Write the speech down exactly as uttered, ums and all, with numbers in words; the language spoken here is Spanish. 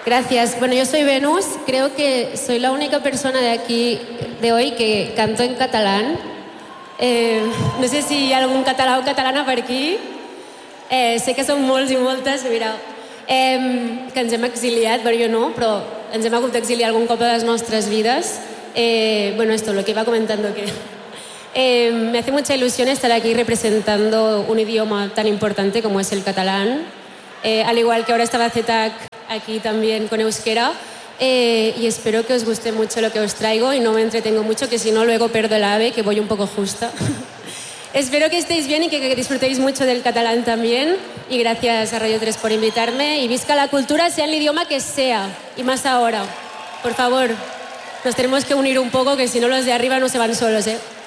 Gracias. Bueno, yo soy Venus. Creo que soy la única persona de aquí, de hoy, que canto en catalán. Eh, no sé si hi ha algun català o catalana per aquí. Eh, sé que són molts i moltes, mira, eh, que ens hem exiliat, però jo no, però ens hem hagut d'exiliar algun cop a les nostres vides. Eh, bueno, esto, lo que iba comentando, que eh, me hace mucha ilusión estar aquí representando un idioma tan importante como es el catalán, eh, al igual que ahora estaba C E T A C aquí también con euskera, eh, y espero que os guste mucho lo que os traigo y no me entretengo mucho, que si no luego perdo el ave, que voy un poco justa. Espero que estéis bien y que, que disfrutéis mucho del catalán también, y gracias a Radio tres por invitarme, y visca la cultura, sea el idioma que sea, y más ahora. Por favor, nos tenemos que unir un poco, que si no los de arriba no se van solos, ¿eh?